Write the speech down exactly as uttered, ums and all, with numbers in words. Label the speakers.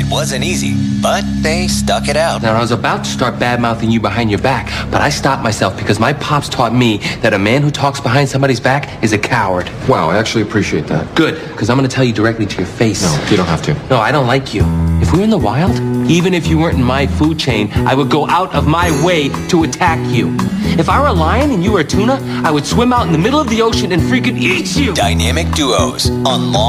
Speaker 1: It wasn't easy, but they stuck it out.
Speaker 2: Now, I was about to start bad-mouthing you behind your back, but I stopped myself because my pops taught me that a man who talks behind somebody's back is a coward.
Speaker 3: Wow, I actually appreciate that.
Speaker 2: Good, because I'm going to tell you directly to your face.
Speaker 3: No, you don't have to.
Speaker 2: No, I don't like you. If we were in the wild, even if you weren't in my food chain, I would go out of my way to attack you. If I were a lion and you were a tuna, I would swim out in the middle of the ocean and freaking eat you.
Speaker 1: Dynamic duos on Law